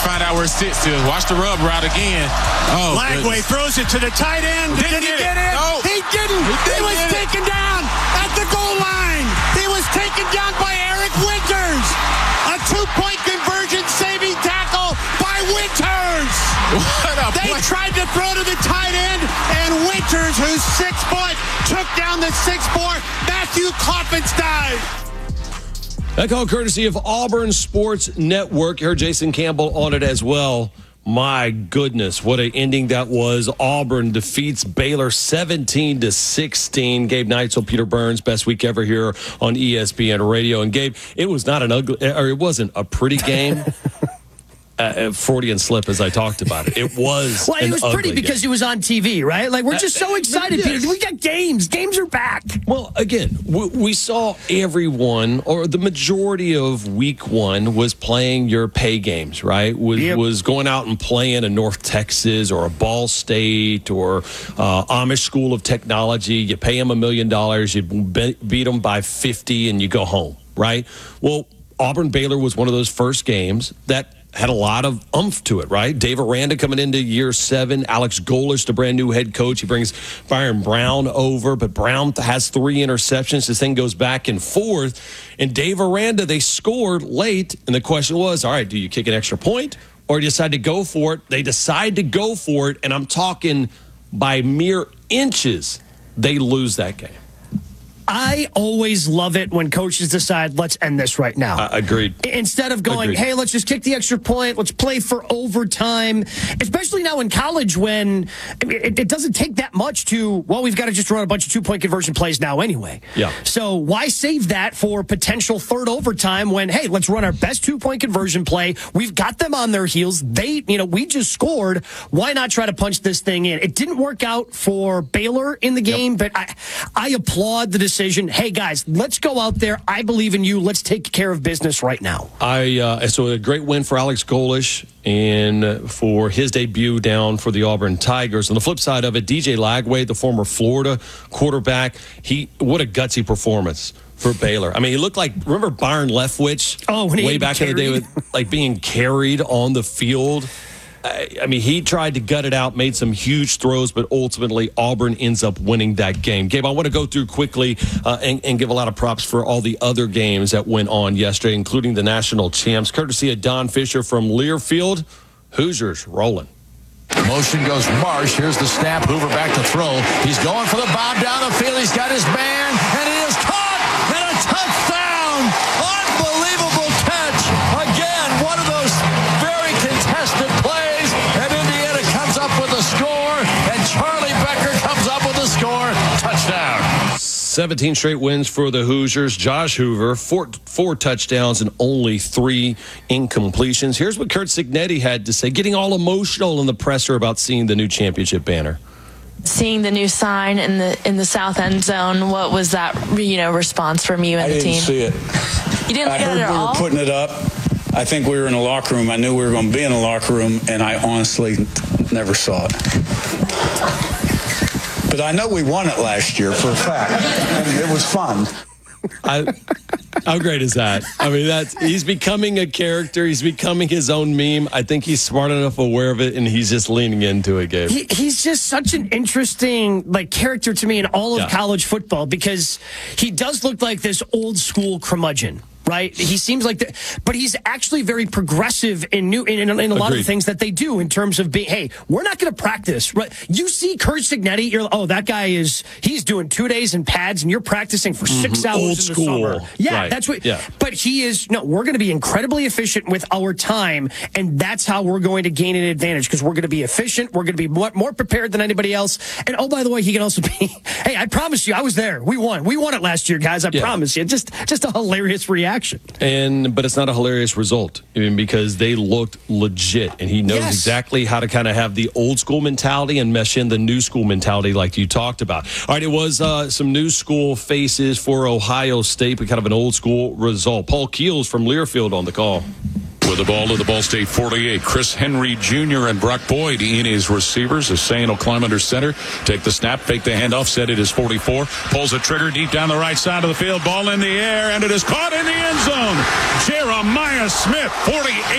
find out where it sits to. Watch the rub route again. Oh, Lagway throws it to the tight end. Did he get it? No. He didn't. He was taken down at the goal line. He was taken down by Eric Winters. A 2-point conversion saving tackle by Winters. They tried to throw to the tight end, and Winters, who's 6 foot, took down the 6'4" Matthew Klopfenstein. That call courtesy of Auburn Sports Network. You heard Jason Campbell on it as well. My goodness, what an ending that was. Auburn defeats Baylor 17-16. Gabe Neitzel, Peter Burns, best week ever here on ESPN Radio. And Gabe, it was not an ugly, or it wasn't a pretty game. Freudian slip as I talked about it. It was well, it was pretty because it was on TV, right? Like, we're just so excited, yes. Peter. We got games. Games are back. Well, again, we saw everyone, or the majority of week one was playing your pay games, right? Was going out and playing a North Texas or a Ball State or Amish School of Technology. You pay them $1 million, you beat them by 50, and you go home, right? Well, Auburn-Baylor was one of those first games that had a lot of oomph to it, right? Dave Aranda coming into year 7. Alex Golesh, the brand new head coach. He brings Byron Brown over, but Brown has 3 interceptions. This thing goes back and forth. And Dave Aranda, they scored late. And the question was, all right, do you kick an extra point or do you decide to go for it? They decide to go for it. And I'm talking by mere inches, they lose that game. I always love it when coaches decide, let's end this right now. Agreed. Instead of going, hey, let's just kick the extra point. Let's play for overtime. Especially now in college when it doesn't take that much to, well, we've got to just run a bunch of 2-point conversion plays now anyway. Yeah. So why save that for potential third overtime when, hey, let's run our best 2-point conversion play. We've got them on their heels. We just scored. Why not try to punch this thing in? It didn't work out for Baylor in the game, but I applaud the decision. Hey, guys, let's go out there. I believe in you. Let's take care of business right now. So a great win for Alex Golesh and for his debut down for the Auburn Tigers. On the flip side of it, DJ Lagway, the former Florida quarterback, what a gutsy performance for Baylor. I mean, he looked like, remember Byron Leftwich way back in the day with like being carried on the field? I mean, he tried to gut it out, made some huge throws, but ultimately Auburn ends up winning that game. Gabe, I want to go through quickly and give a lot of props for all the other games that went on yesterday, including the national champs. Courtesy of Don Fisher from Learfield, Hoosiers rolling. Motion goes Marsh. Here's the snap. Hoover back to throw. He's going for the bomb down the field. He's got his man, and it is caught, and a touchdown. Unbelievable catch. Again, one of those very contested plays. And Indiana comes up with a score, and Charlie Becker comes up with a score. Touchdown. 17 straight wins for the Hoosiers. Josh Hoover, four touchdowns and only 3 incompletions. Here's what Curt Cignetti had to say, getting all emotional in the presser about seeing the new championship banner. Seeing the new sign in the south end zone, what was that response from you and the team? I didn't see it. You didn't look at it at all? I heard we were putting it up. I think we were in the locker room. I knew we were going to be in the locker room, and I honestly never saw it. But I know we won it last year for a fact. I mean, it was fun. How great is that? I mean, he's becoming a character. He's becoming his own meme. I think he's smart enough aware of it, and he's just leaning into it, Gabe. He's just such an interesting character to me in all of college football because he does look like this old school curmudgeon. Right? He seems like that, but he's actually very progressive in a lot of the things that they do in terms of being, hey, we're not going to practice. Right? You see Curt Cignetti, you're that guy he's doing 2 days in pads and you're practicing for 6 hours old in school. the summer. Yeah, right. That's what, but we're going to be incredibly efficient with our time, and that's how we're going to gain an advantage because we're going to be efficient. We're going to be more prepared than anybody else. And oh, by the way, he can also be, hey, I promise you, I was there. We won it last year, guys. I promise you. Just a hilarious reaction. But it's not a hilarious result, because they looked legit, and he knows exactly how to kind of have the old school mentality and mesh in the new school mentality like you talked about. All right, it was some new school faces for Ohio State, but kind of an old school result. Paul Keels from Learfield on the call. With the ball to the Ball State 48, Chris Henry Jr. and Brock Boyd in his receivers. Hussein will climb under center, take the snap, fake the handoff, set it is 44, pulls the trigger deep down the right side of the field, ball in the air, and it is caught in the end zone. Jeremiah Smith, 48.